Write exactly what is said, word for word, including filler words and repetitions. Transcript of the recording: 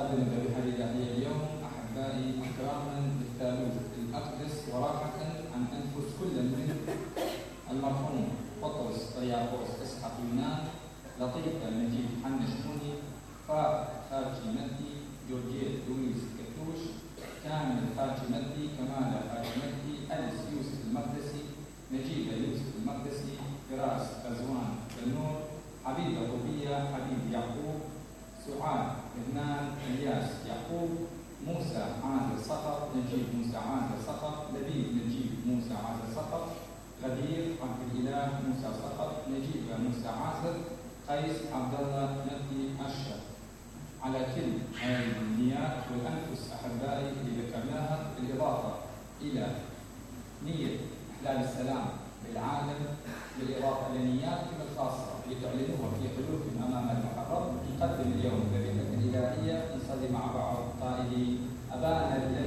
أقدم الذبيحة الإلهية اليوم أحبائي إكراما للثالوث الأقدس وراحة عن أنفس كل من المرحوم بطرس رياقوس إسحاق يونان، لطيفة نجيب حنا شموني، فار خارجي مدي، جورجيت لويس كتوش، كامل خارجي مدي، كمال خارجي مدي، أليس يوسف المقدسي، نجيبة يوسف المقدسي، فراس غزوان بنور، حبيبة طوبية، حبيب يعقوب، سعاد لبنان، الياس يعقوب، موسى عازر سقط، نجيب موسى عازر سقط، لبيب نجيب موسى عازر سقط، غدير عبد الإله موسى سقط، نجيب موسى عازر، قيس عبد الله مدي أشرف. على كل هذه النيات والأنفس أحبائي اللي ذكرناها، بالإضافة إلى نية إحلال السلام بالعالم، بالإضافة إلى نياتكم الخاصة اللي تعلنوها في قلوبكم أمام المحرم، نقدم اليوم الذبيحة الإلهية، نصلي مع بعض قائلين: أبانا